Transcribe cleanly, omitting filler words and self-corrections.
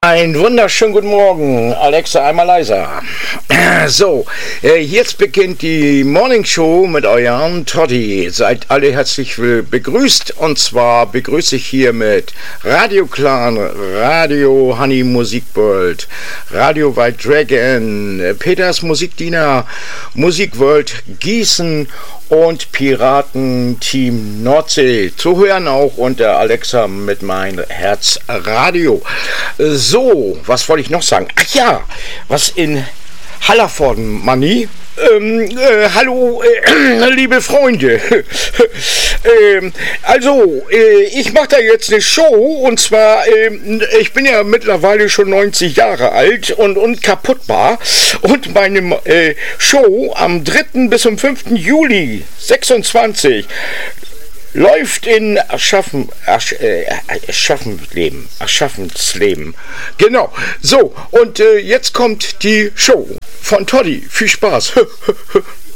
Einen wunderschönen guten Morgen, Alexa, einmal leiser. So, jetzt beginnt die Morning Show mit eurem Toddy. Seid alle herzlich begrüßt, und zwar begrüße ich hier mit Radio Clan, Radio Honey Musikworld, Radio White Dragon, Peters Musikdiener, Musikworld Gießen und Piraten-Team Nordsee. Zu hören auch unter Alexa mit mein Herzradio. So, was wollte ich noch sagen? Ach ja, was in Hallervorden, Manni? Hallo, liebe Freunde. Ich mache da jetzt eine Show, und zwar, ich bin ja mittlerweile schon 90 Jahre alt und unkaputtbar, und meine Show am 3. bis zum 5. Juli 26 läuft in Aschaffensleben. Genau. So, und jetzt kommt die Show von Toddy. Viel Spaß.